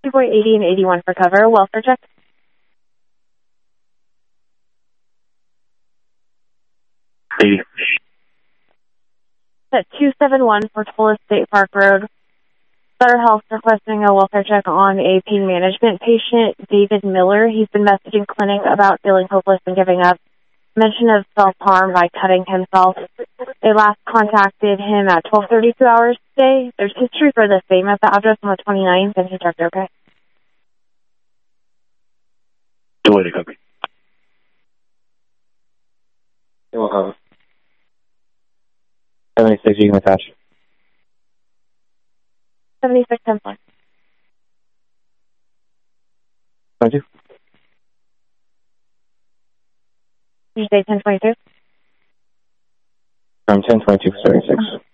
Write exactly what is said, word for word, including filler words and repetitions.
two boy eighty and eighty-one for cover. Welfare check. eighty. At two seven one for Tola State Park Road. Sutter Health requesting a welfare check on a pain management patient, David Miller. He's been messaging clinic about feeling hopeless and giving up. Mention of self-harm by cutting himself. They last contacted him at twelve thirty-two hours today. There's history for the same at the address on the twenty-ninth, and he checked okay. Delay to copy. It will have seventy-six, you can attach. seventy-six ten four. twenty-two. Tuesday ten twenty-two. From ten twenty-two for seventy-six.